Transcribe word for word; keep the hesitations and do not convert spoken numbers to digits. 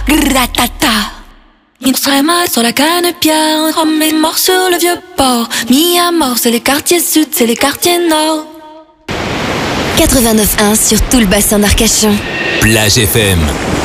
Gratata. Il serait mal sur la canne-pierre, comme est mort sur le vieux port. Mis à mort, c'est les quartiers sud, c'est les quartiers nord. quatre-vingt-neuf un sur tout le bassin d'Arcachon. Plage F M.